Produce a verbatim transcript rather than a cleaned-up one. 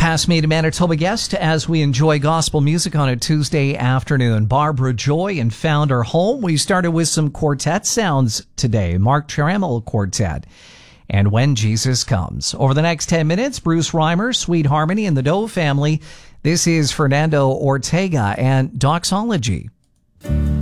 Pass me to Manitoba guest as we enjoy gospel music on a Tuesday afternoon. Barbara Joy and Found Her Home. We started with some quartet sounds today. Mark Trammell Quartet and When Jesus Comes. Over the next ten minutes, Bruce Reimer, Sweet Harmony, and the Dove Family. This is Fernando Ortega and Doxology.